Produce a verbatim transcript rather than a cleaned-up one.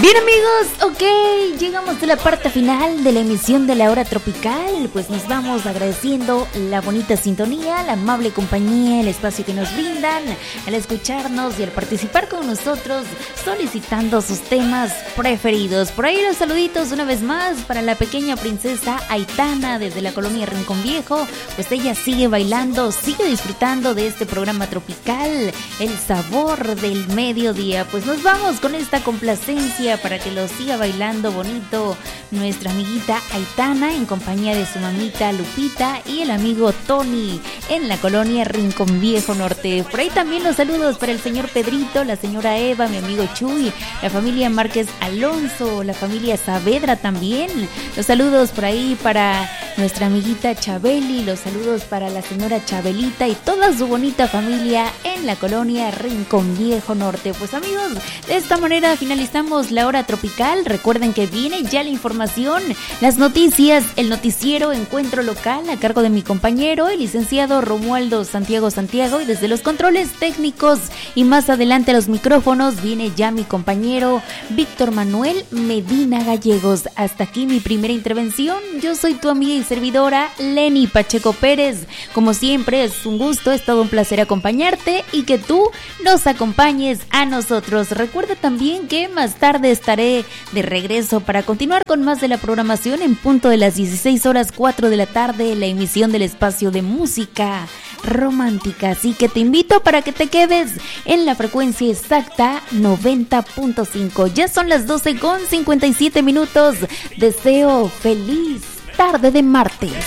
Bien, amigos, ok, llegamos a la parte final de la emisión de La Hora Tropical. Pues nos vamos agradeciendo la bonita sintonía, la amable compañía, el espacio que nos brindan al escucharnos y al participar con nosotros solicitando sus temas preferidos. Por ahí los saluditos una vez más para la pequeña princesa Aitana desde la colonia Rincón Viejo. Pues ella sigue bailando, sigue disfrutando de este programa tropical, el sabor del mediodía. Pues nos vamos con esta complacencia para que lo siga bailando bonito nuestra amiguita Aitana en compañía de su mamita Lupita y el amigo Tony en la colonia Rincón Viejo Norte. Por ahí también los saludos para el señor Pedrito, la señora Eva, mi amigo Chuy, la familia Márquez Alonso, la familia Saavedra también. Los saludos por ahí para nuestra amiguita Chabeli, los saludos para la señora Chabelita y toda su bonita familia en la colonia Rincón Viejo Norte. Pues amigos, de esta manera finalizamos la hora tropical. Recuerden que viene ya la información, las noticias, el noticiero Encuentro Local a cargo de mi compañero, el licenciado Romualdo Santiago Santiago, y desde los controles técnicos y más adelante a los micrófonos viene ya mi compañero Víctor Manuel Medina Gallegos. Hasta aquí mi primera intervención. Yo soy tu amiga y servidora Lenny Pacheco Pérez. Como siempre es un gusto, es todo un placer acompañarte y que tú nos acompañes a nosotros. Recuerda también que más tarde estaré de regreso para continuar con más de la programación en punto de las dieciséis horas cuatro de la tarde, la emisión del espacio de música romántica. Así que te invito para que te quedes en la frecuencia exacta noventa punto cinco. Ya son las doce con cincuenta y siete minutos. Deseo feliz tarde de martes.